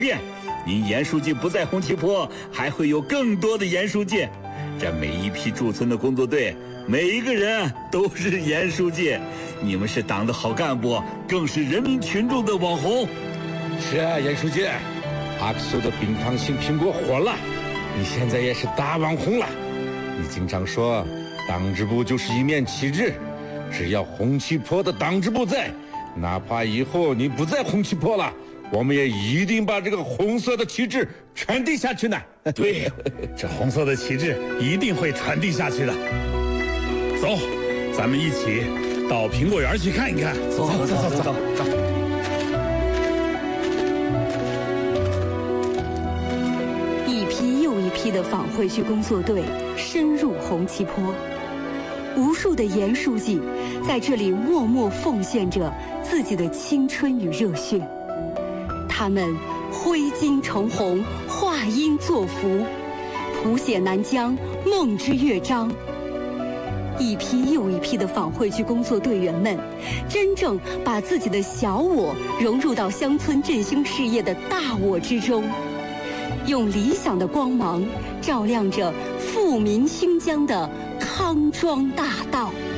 变，您严书记不在红旗坡，还会有更多的严书记。这每一批驻村的工作队，每一个人都是严书记。你们是党的好干部，更是人民群众的网红。 是啊，严书记，阿克苏的冰糖型苹果火了，你现在也是大网红了。你经常说，党支部就是一面旗帜，只要红旗坡的党支部在，哪怕以后你不在红旗坡了，我们也一定把这个红色的旗帜传递下去呢。 对，这红色的旗帜一定会传递下去的。走，咱们一起到苹果园去看一看。 走。 一批又一批的访会区工作队深入红旗坡，无数的严书记在这里默默奉献着自己的青春与热血。他们挥金成红，画鹰作福，谱写南疆梦之乐章。一批又一批的访会区工作队员们，真正把自己的小我融入到乡村振兴事业的大我之中，用理想的光芒照亮着富民兴疆的康庄大道。